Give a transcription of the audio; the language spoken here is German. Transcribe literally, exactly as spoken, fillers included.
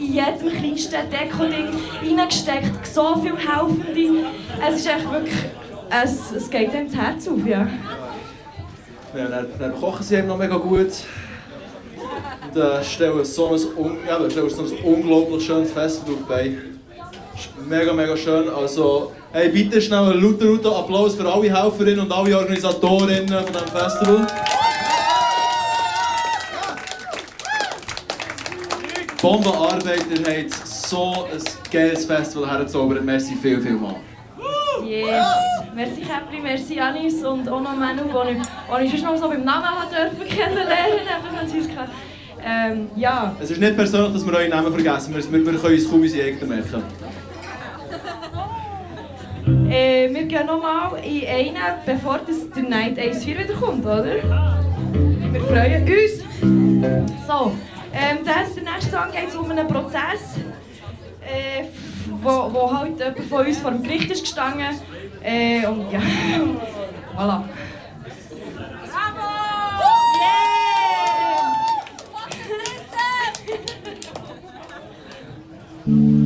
in jedem kleinsten Deko-Ding reingesteckt, so viele Helfende. Es ist echt wirklich, es, es geht dem das Herz auf, ja. Ja, dann, dann kochen sie eben noch mega gut. Und äh, stellen so ein, ja, stellen so ein unglaublich schönes Festival auf die Beine. Mega, mega schön. Also, hey, bitte schnell einen lauter, lauter Applaus für alle Helferinnen und alle Organisatorinnen von diesem Festival. Bombenarbeit, ihr habt so ein geiles Festival hergezaubert. Merci viel, viel mal. Yes! Merci Käppli, merci Janis und auch noch Manu, den ich, ich schon noch so beim Namen durfte kennenlernen durfte. Ähm, ja. Es ist nicht persönlich, dass wir eure Namen vergessen. Wir, wir, wir können uns kaum unsere eigenen merken. Äh, wir gehen nochmal in einen, bevor das der Night eins vier wieder kommt, oder? Wir freuen uns. So, ähm, das, der nächste Song geht um einen Prozess, äh, wo, wo halt jemand von uns vor dem Gericht ist gestanden. Äh, und ja, voilà. Yeah!